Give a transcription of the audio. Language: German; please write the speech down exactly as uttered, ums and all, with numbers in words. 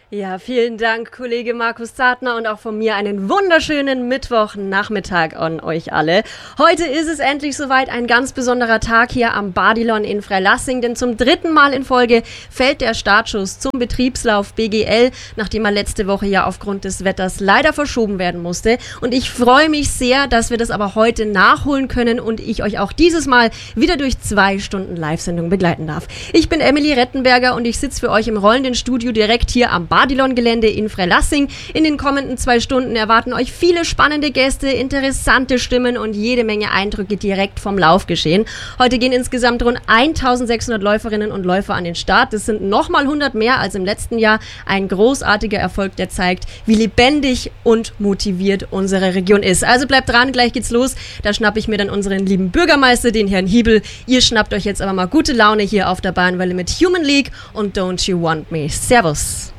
Ja, vielen Dank, Kollege Markus Zartner, und auch von mir einen wunderschönen Mittwochnachmittag an euch alle. Heute ist es endlich soweit, ein ganz besonderer Tag hier am Badilon in Freilassing, denn zum dritten Mal in Folge fällt der Startschuss zum Betriebslauf B G L, nachdem er letzte Woche ja aufgrund des Wetters leider verschoben werden musste. Und ich freue mich sehr, dass wir das aber heute nachholen können und ich euch auch dieses Mal wieder durch zwei Stunden Live-Sendung begleiten darf. Ich bin Emily Rettenberger und ich sitze für euch im rollenden Studio direkt hier am Badilon-Gelände in Freilassing. In den kommenden zwei Stunden erwarten euch viele spannende Gäste, interessante Stimmen und jede Menge Eindrücke direkt vom Laufgeschehen. Heute gehen insgesamt rund eintausendsechshundert Läuferinnen und Läufer an den Start. Das sind nochmal hundert mehr als im letzten Jahr. Ein großartiger Erfolg, der zeigt, wie lebendig und motiviert unsere Region ist. Also bleibt dran, gleich geht's los. Da schnappe ich mir dann unseren lieben Bürgermeister, den Herrn Hiebel. Ihr schnappt euch jetzt aber mal gute Laune hier auf der Bahnwelle mit Human League und Don't You Want Me. Servus.